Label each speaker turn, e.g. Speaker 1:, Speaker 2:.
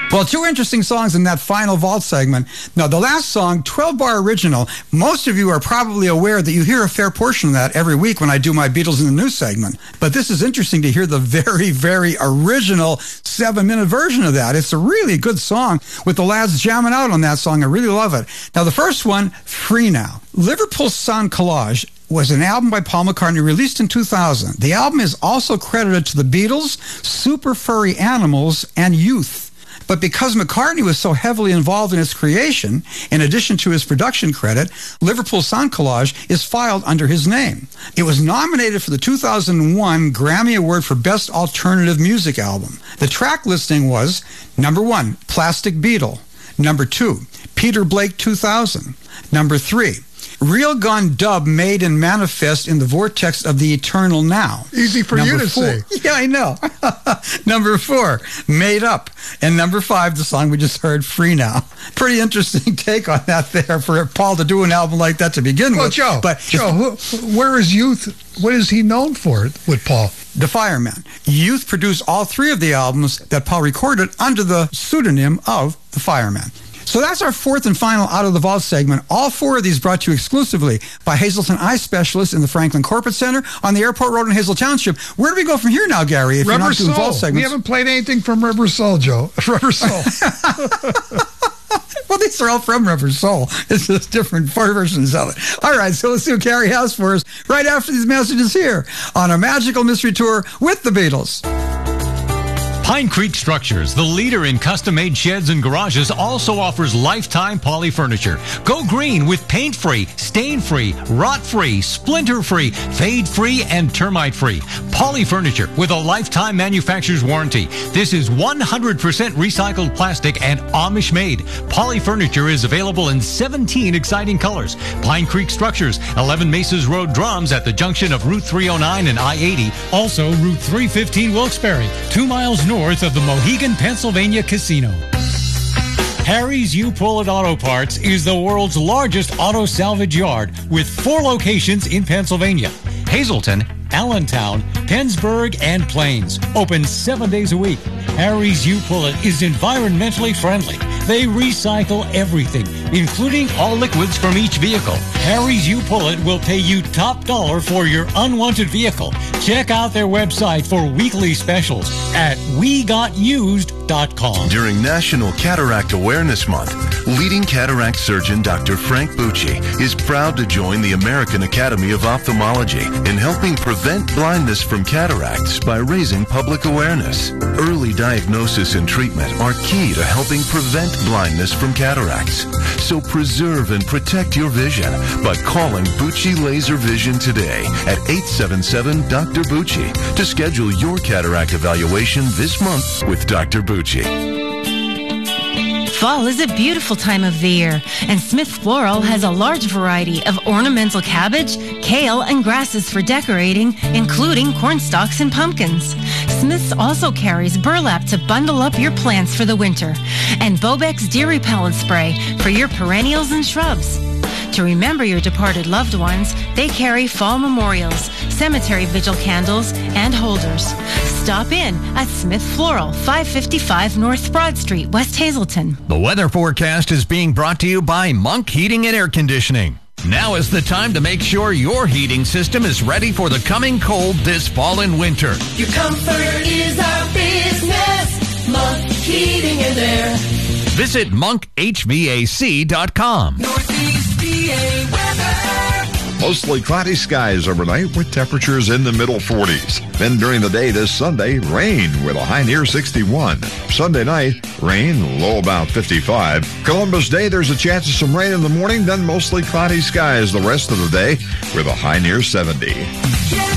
Speaker 1: Well, two interesting songs in that final vault segment. Now, the last song, 12-bar original, most of you are probably aware that you hear a fair portion of that every week when I do my Beatles in the News segment. But this is interesting to hear the very, very original 7-minute version of that. It's a really good song with the lads jamming out on that song. I really love it. Now, the first one, Free Now. Liverpool Sound Collage was an album by Paul McCartney released in 2000. The album is also credited to the Beatles, Super Furry Animals, and Youth. But because McCartney was so heavily involved in its creation, in addition to his production credit, Liverpool Sound Collage is filed under his name. It was nominated for the 2001 Grammy Award for Best Alternative Music Album. The track listing was number 1, Plastic Beetle. Number 2, Peter Blake 2000. Number 3, Real Gun Dub Made and Manifest in the Vortex of the Eternal Now.
Speaker 2: Easy for you to say.
Speaker 1: Yeah, I know. Number 4, Made Up. And number 5, the song we just heard, Free Now. Pretty interesting take on that there for Paul to do an album like that to begin with.
Speaker 2: Joe, where is Youth? What is he known for with Paul?
Speaker 1: The Fireman. Youth produced all 3 of the albums that Paul recorded under the pseudonym of The Fireman. So that's our fourth and final Out of the Vault segment. All 4 of these brought to you exclusively by Hazelton Eye Specialists in the Franklin Corporate Center on the Airport Road in Hazel Township. Where do we go from here now, Gary, if you're not doing vault segments?
Speaker 2: We haven't played anything from Rubber Soul, Joe. Rubber Soul.
Speaker 1: Well, these are all from Rubber Soul. It's just different versions of it. All right, so let's see what Gary has for us right after these messages here on a magical mystery tour with the Beatles.
Speaker 3: Pine Creek Structures, the leader in custom-made sheds and garages, also offers lifetime poly furniture. Go green with paint-free, stain-free, rot-free, splinter-free, fade-free, and termite-free. Poly furniture with a lifetime manufacturer's warranty. This is 100% recycled plastic and Amish-made. Poly furniture is available in 17 exciting colors. Pine Creek Structures, 11 Mesas Road, Drums, at the junction of Route 309 and I-80. Also, Route 315 Wilkes-Barre, 2 miles north of the Mohegan, Pennsylvania Casino. Harry's U-Pull-It Auto Parts is the world's largest auto salvage yard with 4 locations in Pennsylvania: Hazleton, Allentown, Pennsburg, and Plains. Open 7 days a week. Harry's U-Pull-It is environmentally friendly. They recycle everything, including all liquids from each vehicle. Harry's U-Pull-It will pay you top dollar for your unwanted vehicle. Check out their website for weekly specials at WeGotUsed.com.
Speaker 4: During National Cataract Awareness Month, leading cataract surgeon Dr. Frank Bucci is proud to join the American Academy of Ophthalmology in helping prevent blindness from cataracts by raising public awareness. Early diagnosis and treatment are key to helping prevent blindness from cataracts. So preserve and protect your vision by calling Bucci Laser Vision today at 877-DR-Bucci to schedule your cataract evaluation this month with Dr. Bucci.
Speaker 5: Fall is a beautiful time of the year, and Smith Floral has a large variety of ornamental cabbage, kale, and grasses for decorating, including corn stalks and pumpkins. Smith's also carries burlap to bundle up your plants for the winter, and Bobex deer repellent spray for your perennials and shrubs. To remember your departed loved ones, they carry fall memorials, cemetery vigil candles, and holders. Stop in at Smith Floral, 555 North Broad Street, West Hazleton.
Speaker 6: The weather forecast is being brought to you by Monk Heating and Air Conditioning. Now is the time to make sure your heating system is ready for the coming cold this fall and winter.
Speaker 7: Your comfort is our business. Monk Heating and Air.
Speaker 6: Visit monkhvac.com.
Speaker 7: Northeast PA weather.
Speaker 8: Mostly cloudy skies overnight with temperatures in the middle 40s. Then during the day this Sunday, rain with a high near 61. Sunday night, rain, low about 55. Columbus Day, there's a chance of some rain in the morning, then mostly cloudy skies the rest of the day with a high near 70.